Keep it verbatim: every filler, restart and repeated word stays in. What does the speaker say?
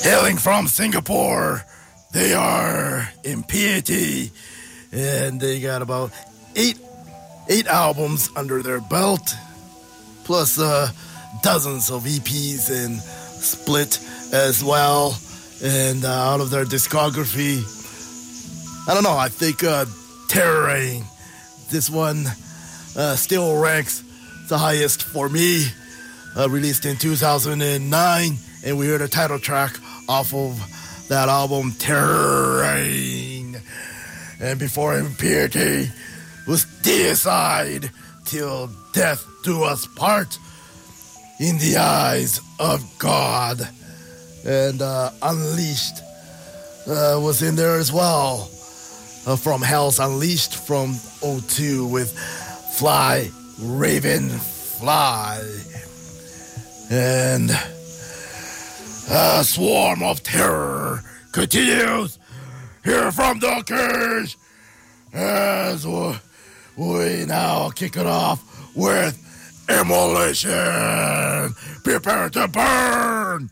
Hailing from Singapore, they are Impiety, and they got about eight eight albums under their belt, plus uh, dozens of E Ps and split as well. And uh, out of their discography, I don't know, I think uh, Terror Rain, this one uh, still ranks the highest for me, uh, released in two thousand nine, and we heard a title track off of that album, Terror Rain. And before Impiety was Deicide, Till Death Do Us Part, In the Eyes of God. And uh, Unleashed uh, was in there as well, uh, from Hell's Unleashed from oh two with Fly, Raven, Fly. And a Swarm of Terror continues here from the cage as we now kick it off with Immolation. Prepare to burn!